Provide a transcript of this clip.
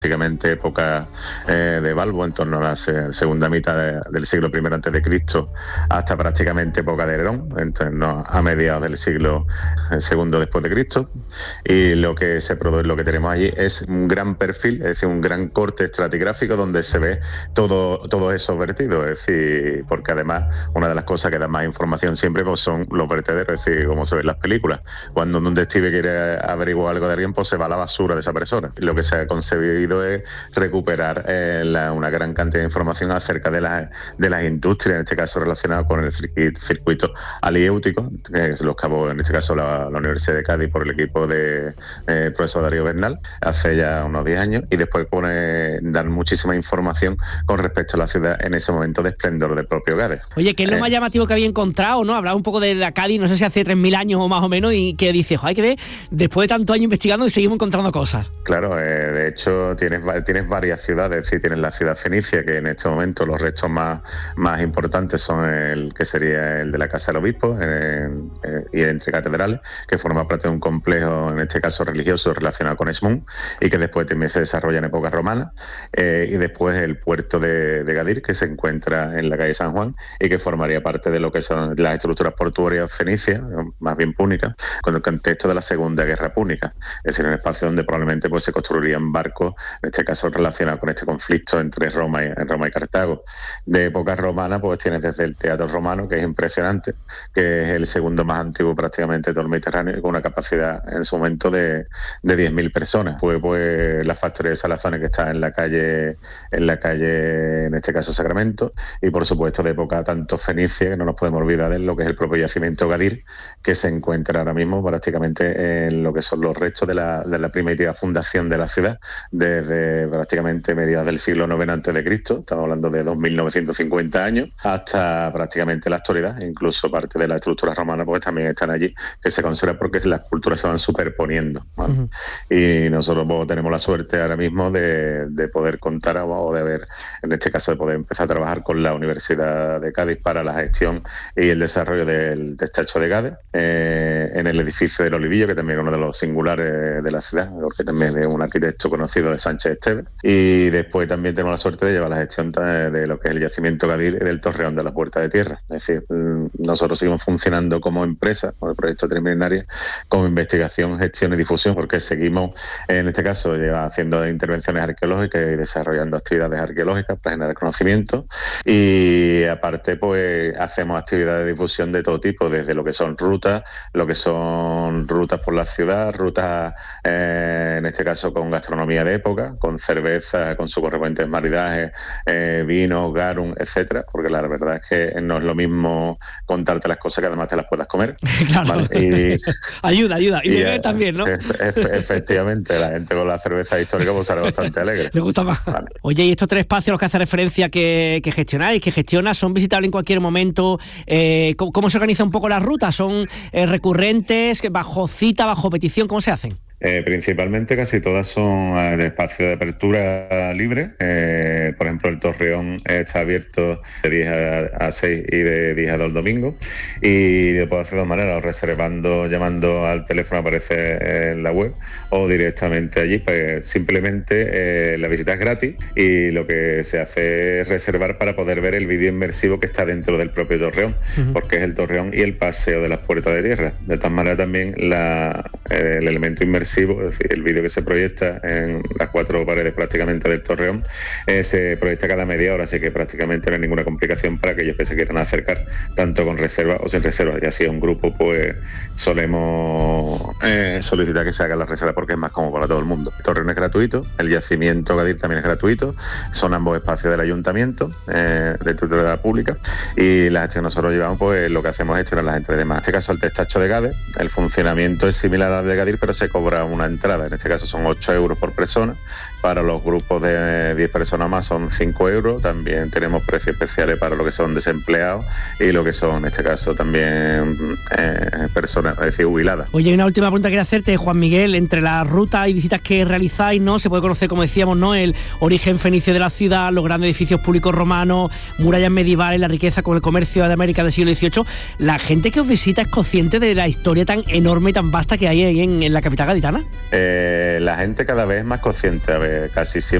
prácticamente época de Balbo, en torno a la segunda mitad del siglo I a.C., hasta prácticamente época de Nerón, entonces a mediados del siglo II después de Cristo. Y lo que tenemos allí es un gran perfil, es decir, un gran corte estratigráfico donde se ve todos esos vertidos, es decir, porque además una de las cosas que da más información siempre pues, son los vertederos, es decir, como se ve en las películas. Cuando un detective quiere averiguar algo de alguien, pues se va a la basura de esa persona. Lo que se ha concebido es recuperar una gran cantidad de información acerca de las industrias, en este caso relacionadas con el circuito aliéutico, que se lo acabó en este caso la Universidad de Cádiz por el equipo de profesor Darío Bernal hace ya unos 10 años, y después dar muchísima información con respecto a la ciudad en ese momento de esplendor del propio Cádiz. Oye, ¿qué es lo más llamativo que había encontrado, no? Hablaba un poco de la Cádiz, no sé si hace 3.000 años o más o menos, y que dice, hay que ver, después de tantos años investigando y seguimos encontrando cosas. Claro, de hecho tienes varias ciudades, es decir, tienes la ciudad fenicia, que en este momento los restos más importantes son el que sería el de la Casa del Obispo y entre catedrales, que forma parte de un complejo, en este caso religioso, relacionado con Esmún, y que después también se desarrolla en época romana, y después el puerto de Gadir, que se encuentra en la calle San Juan y que formaría parte de lo que son las estructuras portuarias fenicias, más bien púnicas, con el contexto de la Segunda Guerra Púnica, es decir, un espacio donde probablemente pues, se construirían barcos, en este caso relacionados con este conflicto entre Roma y Cartago. De época romana pues tienes desde el Teatro Romano, que es impresionante, que es el segundo más antiguo prácticamente de todo el Mediterráneo, con una capacidad en su momento de 10.000 personas. Pues la factoría de Salazanes, que está en la calle, en este caso Sacramento, y por supuesto de época tanto fenicia, que no nos podemos olvidar de lo que es el propio yacimiento Gadir, que se encuentra ahora mismo prácticamente en lo que son los restos de la primitiva fundación de la ciudad, desde prácticamente mediados del siglo IX a.C., estamos hablando de 2.950 años, hasta prácticamente la actualidad. Incluso parte de la estructura romana pues también están allí, que se conserva porque las culturas se van superponiendo, ¿vale? Uh-huh. Y nosotros pues, tenemos la suerte ahora mismo de poder contar o de ver, en este caso de poder empezar a trabajar con la Universidad de Cádiz para la gestión y el desarrollo del Destacho de Gade, en el edificio del Olivillo, que también es uno de los singulares de la ciudad, porque también es un arquitecto conocido de Sánchez Esteves. Y después también tenemos la suerte de llevar la gestión de lo que es el yacimiento Gadir y del Torreón de la Puerta de Tierra. Es decir, nosotros seguimos funcionando como empresa, con el proyecto Triminaria, como investigación, gestión y difusión, porque seguimos, en este caso, haciendo intervenciones arqueológicas y desarrollando actividades arqueológicas para generar conocimiento. Y aparte, pues, hacemos actividades de difusión de todo tipo, desde lo que son rutas por la ciudad, rutas, en este caso, con gastronomía de época, con cerveza, con sus correspondientes maridajes, vino, garum, etcétera, porque la verdad es que no es lo mismo contarte las cosas que además te las puedas comer. Claro. ¿Vale? ayuda. Y beber también, ¿no? Efectivamente, la gente con la cerveza histórica pues sale bastante alegre. Le gusta más. Vale. Oye, y estos 3 espacios a los que hace referencia que gestionas, ¿son visitables en cualquier momento? ¿Cómo se organiza un poco las rutas? ¿Son recurrentes, bajo cita, bajo petición? ¿Cómo se hacen? Principalmente casi todas son de espacio de apertura libre. Por ejemplo, el Torreón está abierto de 10 a 6 y de 10 a 2 el domingo. Y lo puedo hacer de dos maneras, o reservando, llamando al teléfono, aparece en la web, o directamente allí. Pues simplemente la visita es gratis y lo que se hace es reservar para poder ver el vídeo inmersivo que está dentro del propio Torreón, uh-huh. Porque es el Torreón y el paseo de las Puertas de Tierra. De tal manera también el elemento inmersivo, es decir, el vídeo que se proyecta en las 4 paredes prácticamente del Torreón, se proyecta cada media hora, así que prácticamente no hay ninguna complicación para aquellos que se quieran acercar, tanto con reserva o sin reserva. Y así un grupo pues solemos solicitar que se haga la reserva porque es más cómodo para todo el mundo. El Torreón es gratuito, el yacimiento Gadir también es gratuito, son ambos espacios del ayuntamiento de titularidad pública, y la gestión nosotros llevamos, pues lo que hacemos es gestionar las entregas. En este caso el Destacho de Gade, el funcionamiento es similar al de Gadir, pero se cobra una entrada, en este caso son 8 euros por persona, para los grupos de 10 personas más son 5 euros, también tenemos precios especiales para lo que son desempleados y lo que son, en este caso, también personas, es decir, jubiladas. Oye, hay una última pregunta que quiero hacerte, Juan Miguel. Entre las rutas y visitas que realizáis, ¿no? Se puede conocer, como decíamos, ¿no? El origen fenicio de la ciudad, los grandes edificios públicos romanos, murallas medievales, la riqueza con el comercio de América del siglo XVIII. La gente que os visita es consciente de la historia tan enorme y tan vasta que hay ahí en la capital gaditana. napolitana? La gente cada vez es más consciente. A ver, casi siempre